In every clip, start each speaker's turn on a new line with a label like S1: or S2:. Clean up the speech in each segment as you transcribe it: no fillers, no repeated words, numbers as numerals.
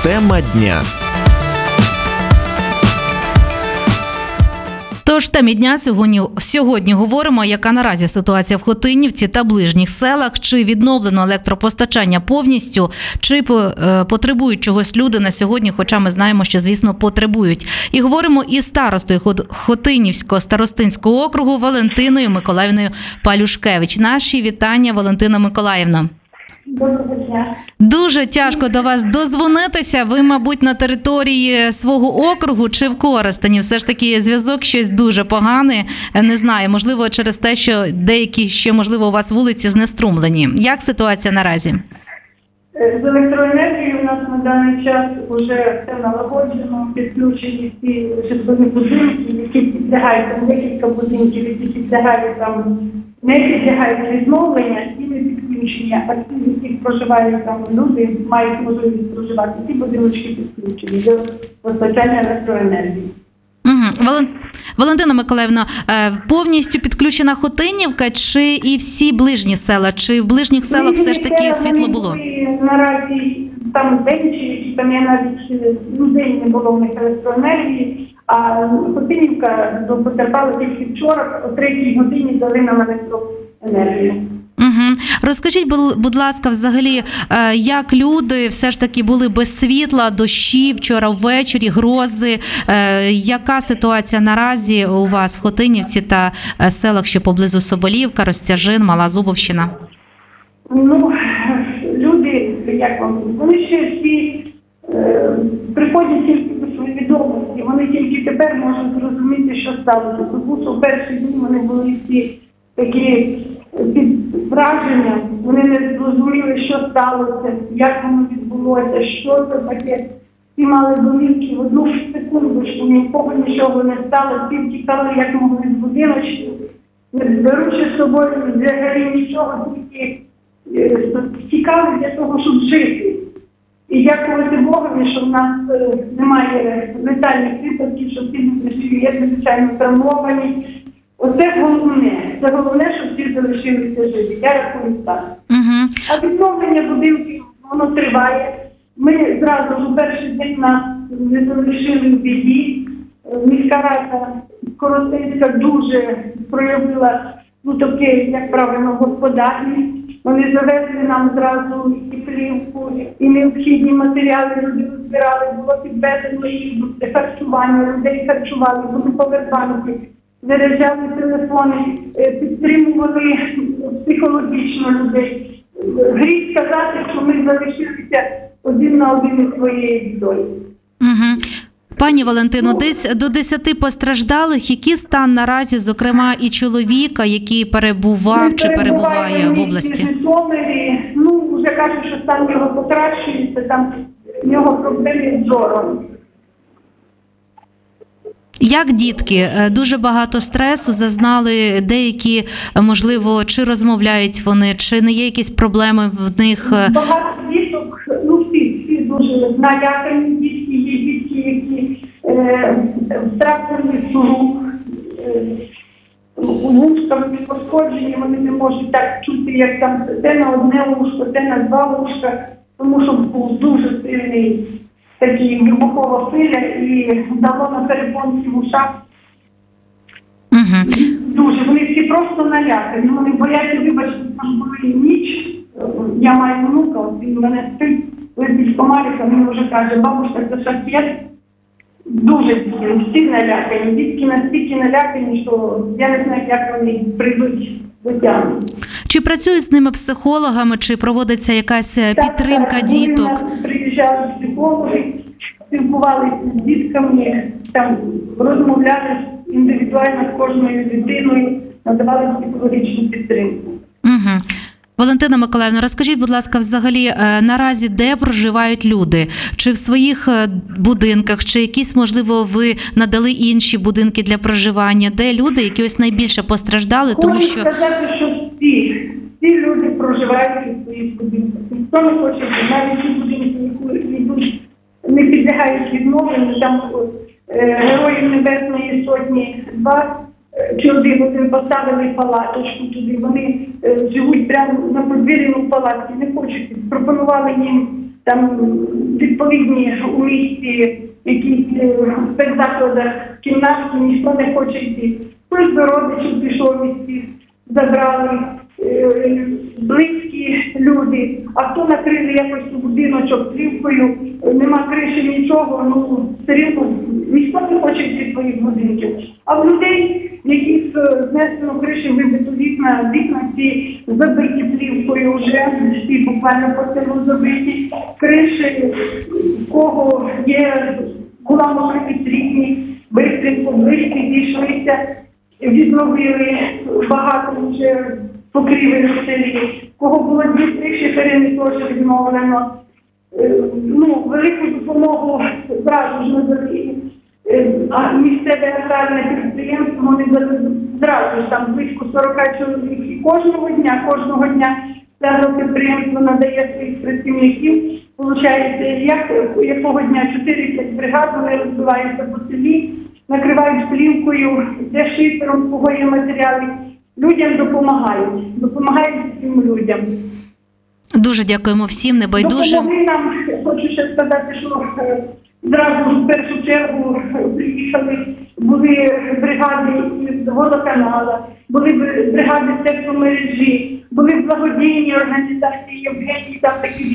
S1: Тема дня.
S2: Тож темі дня сьогодні говоримо, яка наразі ситуація в Хотинівці та ближніх селах, чи відновлено електропостачання повністю, чи потребують чогось люди на сьогодні, хоча ми знаємо, що, звісно, потребують. І говоримо із старостою Хотинівського старостинського округу Валентиною Миколаївною Палюшкевич. Наші вітання, Валентина Миколаївна.
S3: Доброго дня.
S2: Дуже тяжко до вас дозвонитися. Ви, мабуть, на території свого округу чи в Коростені? Все ж таки зв'язок щось дуже поганий. Не знаю, можливо, через те, що деякі ще, можливо, у вас вулиці знеструмлені. Як ситуація наразі?
S3: З електроенергією у нас на даний час вже все налагоджено, підключені всі житлові будинки, які підлягають, там декілька будинків, які підлягають, там не підлягають відновлення і не підключення, а ті, які проживають там люди, мають можливість проживати, ці будиночки підключені до постачання електроенергії.
S2: Валентина Миколаївна, повністю підключена Хотинівка чи і всі ближні села? Чи в ближніх селах все ж таки світло було?
S3: Наразі там день, чи там я навіть день не було в них електроенергії, а Хотинівка потерпала тільки вчора, о 3 годині дали нам електроенергію.
S2: Розкажіть, будь ласка, взагалі, як люди все ж таки були без світла, дощі вчора ввечері, грози? Яка ситуація наразі у вас в Хотинівці та селах, що поблизу Соболівка, Ростяжин, Мала Зубовщина?
S3: Люди, вони ще всі приходять тільки до своєї відомості, вони тільки тепер можуть зрозуміти, що сталося. Тому що в перші дні вони були всі такі під враженням, вони не зрозуміли, що сталося, як воно відбулося, що це таке. Всі мали домівки в одну секундочку, нікого нічого не стало, всі втікали, як могли з будиночку, не беручи з собою взагалі нічого, тільки втікали для того, щоб жити. І дякувати Богові, що в нас немає летальних випадків, що всі люди є звичайно травмовані. Оце головне. Це головне, щоб всі залишилися живі. Я рахую так. А відновлення будинків, воно триває. Ми зразу ж у перший день нас не залишили в біді. Міська рада Коростенська дуже проявила, таке, як правильно, господарність. Вони завезли нам зразу і плівку, і необхідні матеріали, люди збирали, було підвезено їх, харчування, людей харчували, були повербанки. Заряджали телефони, підтримували психологічно людей. Гріх сказати, що ми залишилися один на один із своєю бідою.
S2: Пані Валентино, десь до 10 постраждалих. Який стан наразі, зокрема, і чоловіка, який перебував чи перебуває в області?
S3: Вже кажуть, що стан його покращується, там в нього проблеми з зором.
S2: Як дітки? Дуже багато стресу зазнали, деякі, можливо, чи розмовляють вони, чи не є якісь проблеми в них?
S3: Багато діток, всі дуже налякані дітки, є дітки, які втратили слух, вушка пошкоджені, вони не можуть так чути, як там те на одне вушко, те на два вушка, тому що був дуже сильний такі вибухова хвиля і дало на перепонці в ушах. Дуже. Вони всі просто налякані. Вони бояться, вибачте, коли ніч. Я маю внука, він мене спить, летить комарика, він вже каже, бабушка, це шахет. Дуже всі налякані. Дітки настільки налякані, що я не знаю, як вони прийдуть до тями.
S2: Чи працюють з ними психологами, чи проводиться якась підтримка діток?
S3: Так, приїжджали психологи, спілкувалися з дітками, там розмовляли індивідуально з кожною дитиною, надавали психологічну підтримку.
S2: Валентина Миколаївна, розкажіть, будь ласка, взагалі наразі де проживають люди? Чи в своїх будинках, чи якісь, можливо, ви надали інші будинки для проживання? Де люди, які ось найбільше постраждали, тому що...
S3: Хочу сказати, що всі люди проживають у своїх будинках. Ніхто не хоче, навіть ті будинки, які не підлягають відновленню, там Героїв Небесної Сотні 2 чи один поставили палаточку туди, вони живуть прямо на подвір'ї в палатці, не хочуть. Пропонували їм там відповідні у місті якісь в спецзакладах кімнатки, ніхто не хоче йти. Хтось до родичів пішов місті, забрали близькі люди, а хто накрили якось будиночок плівкою, нема криші, нічого, ну все рівно ніхто не хоче йти в своїх будинків. А в людей, яких знесено криші, вибито вікна ці забиті плівкою вже, всі буквально по селу забиті, криші, в кого є, була можливість рідні, бистренько, близькі зійшлися, відновили багато вже покрівель в селі. Кого було 2-3 шиферини, теж відновлено. Велику допомогу зразу ж надали. А місцеве аграрне підприємство, вони зразу ж там близько 40 чоловік. І кожного дня це агропідприємство надає своїх працівників. Получається, якого дня 4-5 бригад, вони розбиваються по селі, накривають плівкою, де шифером, кого є матеріали. Людям допомагають всім людям.
S2: Дуже дякуємо всім небайдужим.
S3: Допомогли нам, хочу ще сказати, що зразу в першу чергу приїхали, були бригади з водоканала, були бригади з тепломережі, були благодійні організації, Євгеній, там такі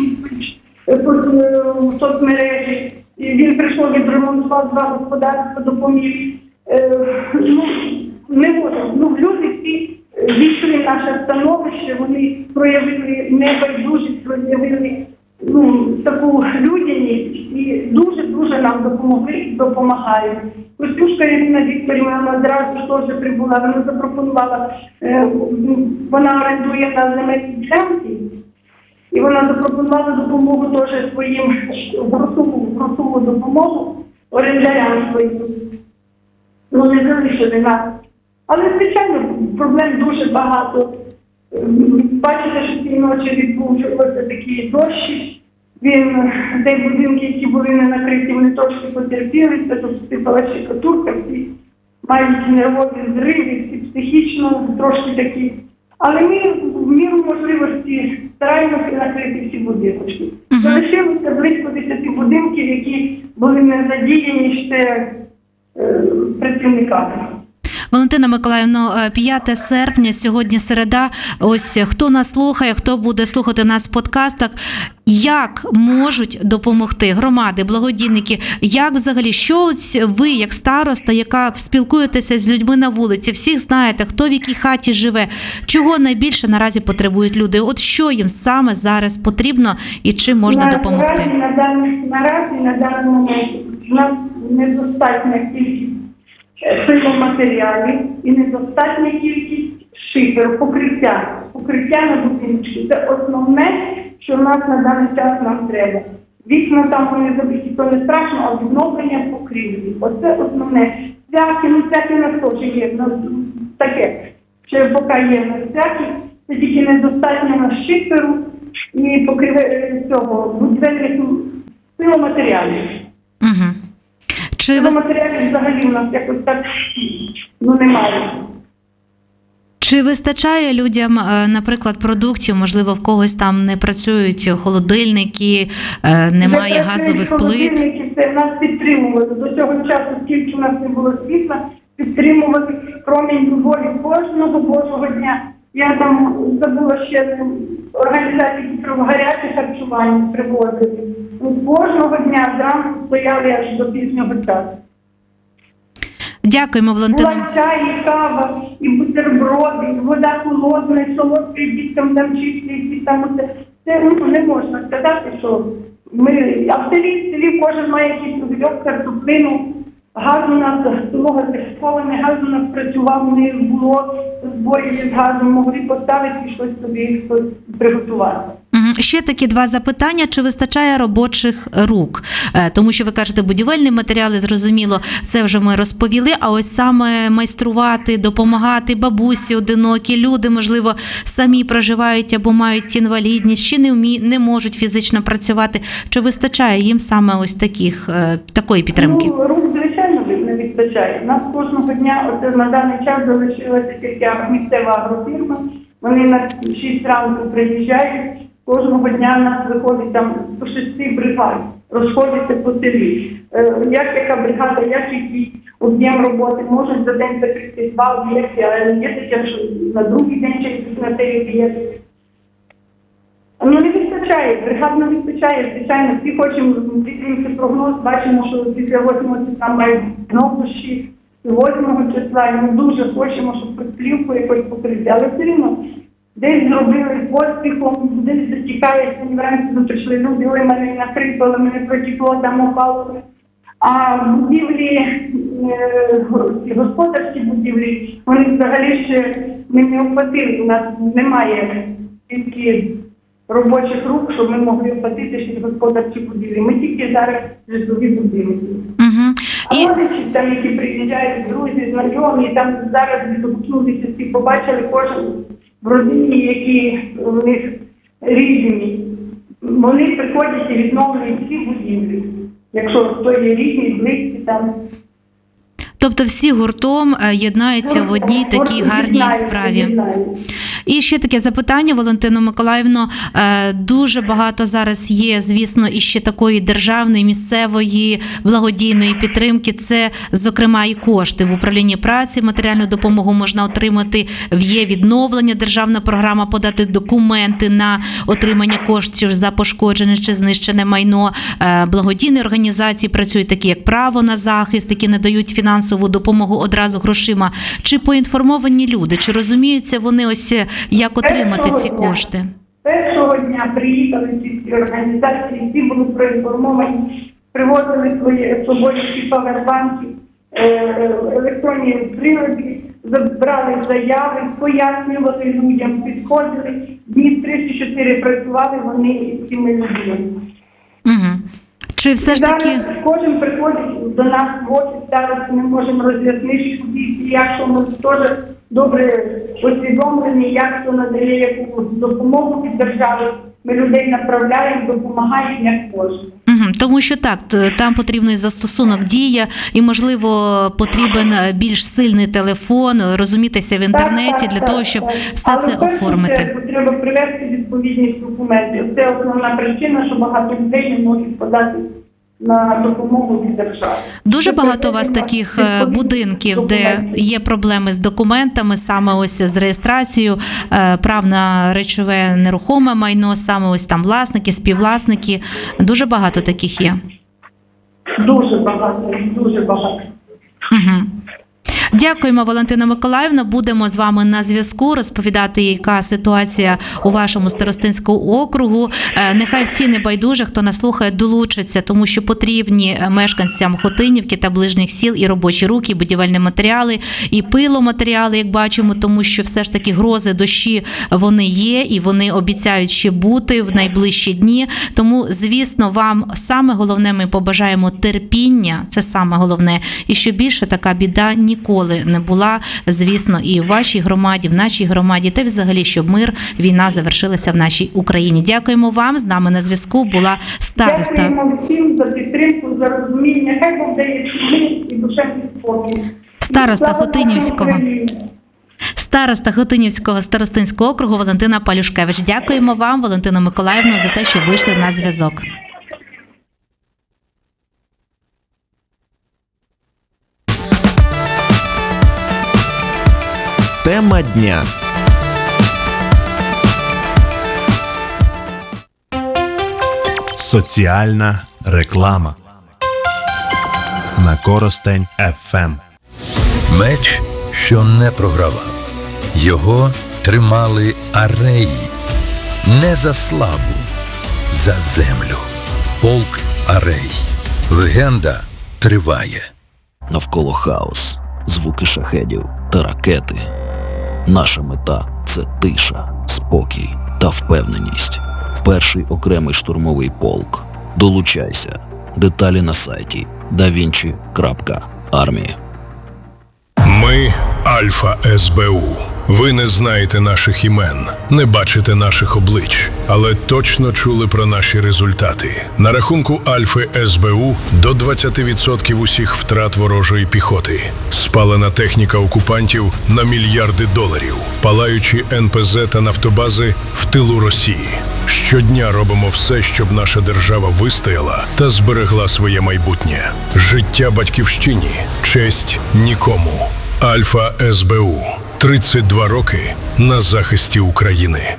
S3: в соцмережі. Він прийшов, відремонтував 2 господарства, допоміг. Не можемо. Люди всі війшли в наше становище, вони проявили небайдужість, проявили таку людяність і дуже-дуже нам допомогли і допомагають. Костюшка Ірина Вікторівна одразу теж прибула, вона запропонувала, вона орендує на земельній ділянці, і вона запропонувала допомогу теж своїм, грошову допомогу орендарям своїм. Не залишили нас. Але, звичайно, проблем дуже багато. Бачите, що цієї ночі відбувся такий дощ. Де будинки, які були не накриті, вони трошки потерпіли, це посипала штукатурка, всі мають нервові зриви, всі психічно трошки такі. Але ми в міру можливості стараємося накрити всі будиночки. Залишилося близько 10 будинків, які були не задіяні ще працівниками.
S2: Валентина Миколаївна, 5 серпня, сьогодні середа. Ось хто нас слухає, хто буде слухати нас в подкастах, як можуть допомогти громади, благодійники, як взагалі, що ви, як староста, яка спілкуєтеся з людьми на вулиці, всіх знаєте, хто в якій хаті живе, чого найбільше наразі потребують люди, от що їм саме зараз потрібно і чим можна допомогти?
S3: Наразі, на даний момент, у нас недостатня кількість пиломатеріалів і недостатня кількість шиферу, покриття на будиночки. Це основне, що в нас на даний час нам треба. Вікна там вони забиті, то не страшно, а відновлення покрівлі. Оце основне. Цвяхи на теж є, таке, ще поки є на цвяхи, це тільки недостатньо на шиферу і цього будівельних пиломатеріалів. Матеріалів взагалі у нас якось так немає.
S2: Чи вистачає людям, наприклад, продуктів, можливо, в когось там не працюють холодильники, немає газових плит?
S3: Холодильники, це нас підтримували. До цього часу, скільки у нас не було світла, підтримували промінь любові кожного Божого дня. Я там забула ще організації, які про гаряче харчування привозили. Кожного дня зранку стояли аж до пізнього часу.
S2: Дякуємо, Валентина.
S3: Була чай, і кава, і бутерброди, і вода холодна, і солодкий діткам там чисті, там це не можна сказати, що ми... А в селі кожен має якийсь увільок, картоплину, газ у нас, дорога зашкована, газ у нас працював, не було зборів з газом, могли поставити і щось собі приготувати.
S2: Ще такі 2 запитання. Чи вистачає робочих рук? Тому що ви кажете, будівельні матеріали, зрозуміло, це вже ми розповіли, а ось саме майструвати, допомагати бабусі, одинокі люди, можливо, самі проживають або мають інвалідність, чи не можуть фізично працювати. Чи вистачає їм саме ось такої підтримки?
S3: Рук, звичайно, не вистачає. У нас кожного дня, на даний час залишилася тільки місцева агрофірма. Вони на 6 ранку приїжджають, Кожного дня у нас виходить там до 6 бригад, розходиться по селі. Як яка бригада, як який об'єм роботи, можуть за день закрити 2 об'єкти, але є таке, що на другий день через на цей об'єкт. Ну, не вистачає, бригад не вистачає, звичайно, всі хочемо, дивимося прогноз, бачимо, що після 8 числа мають знову дощі, 8 числа, і ми дуже хочемо, щоб підплівку якось покрити, але все рівно десь зробили поспіхом, десь затікає, вранці прийшли люди, ой, мене накрито, мене протекло, там опало. А будівлі, господарські будівлі, вони взагалі ще не охватили, у нас немає тільки робочих рук, щоб ми могли оплатити ще господарчі будівлі. Ми тільки зараз житлові будинки. А родичі там, які приїжджають, друзі, знайомі, там зараз відгукнулися, всі побачили кожен в родині, які в них різні. Вони приходять і відновлюють всі будівлі. Якщо хто є рідні, близькі там.
S2: Тобто всі гуртом єднаються в одній такій гарній справі. І ще таке запитання, Валентино Миколаївно. Дуже багато зараз є, звісно, і ще такої державної, місцевої, благодійної підтримки. Це, зокрема, і кошти. В управлінні праці матеріальну допомогу можна отримати в «Є-відновлення», державна програма, подати документи на отримання коштів за пошкоджене чи знищене майно. Благодійні організації працюють такі, як «Право на захист», які надають фінансову допомогу одразу грошима. Чи поінформовані люди? Чи розуміються вони ось, як отримати ці кошти?
S3: Першого дня приїхали ці організації, всі були проінформовані, привозили з собою всі павербанки, електронні прилади, забрали заяви, пояснювали людям, підходили. Дні 3-4 працювали вони з цими людьми.
S2: Чи все ж таки...
S3: Зараз кожен приходить до нас в офіс, зараз ми можемо роз'яснити, якщо ми теж добре усвідомлені, як хто надає яку допомогу від держави, ми людей направляємо, допомагаємо як можемо.
S2: Тому що так, там потрібен і застосунок «Дія», і, можливо, потрібен більш сильний телефон, розумітися в інтернеті для того, щоб все це оформити.
S3: Але треба привести відповідні документи. Це основна причина, що багато людей не можуть подати на допомогу від держави.
S2: Дуже багато у вас таких будинків, де є проблеми з документами, саме ось з реєстрацією, прав на речове нерухоме майно, саме ось там власники, співвласники. Дуже багато таких є.
S3: Дуже багато, дуже багато.
S2: Дякуємо, Валентина Миколаївна. Будемо з вами на зв'язку, розповідати, яка ситуація у вашому старостинському округу. Нехай всі небайдужі, хто нас слухає, долучаться, тому що потрібні мешканцям Хотинівки та ближніх сіл і робочі руки, і будівельні матеріали, і пиломатеріали, як бачимо, тому що все ж таки грози, дощі, вони є, і вони обіцяють ще бути в найближчі дні. Тому, звісно, вам саме головне ми побажаємо терпіння, це саме головне, і що більше така біда ніколи не була, звісно, і в вашій громаді, в нашій громаді, та взагалі, щоб мир, війна завершилася в нашій Україні. Дякуємо вам. З нами на зв'язку була староста.
S3: Дякуємо всім за підтримку, за розуміння. Хай Бог дає мир і душевний спокій. Староста
S2: Хотинівського старостинського округу Валентина Палюшкевич. Дякуємо вам, Валентина Миколаївна, за те, що вийшли на зв'язок.
S1: Тема дня. Соціальна реклама на Коростень ФМ.
S4: Меч, що не програвав. Його тримали ареї. Не за славу, за землю. Полк Арей. Легенда триває.
S5: Навколо хаос, звуки шахедів та ракети. Наша мета – це тиша, спокій та впевненість. Перший окремий штурмовий полк. Долучайся. Деталі на сайті davinci.army.
S4: Ми Альфа СБУ.
S6: Ви не знаєте наших імен, не бачите наших облич, але точно чули про наші результати. На рахунку Альфи СБУ до 20% усіх втрат ворожої піхоти. Спалена техніка окупантів на мільярди доларів. Палаючі НПЗ та нафтобази в тилу Росії. Щодня робимо все, щоб наша держава вистояла та зберегла своє майбутнє. Життя батьківщині, честь нікому. Альфа СБУ. 32 роки на захисті України.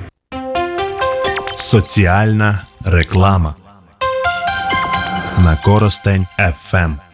S1: Соціальна реклама на Коростень FM.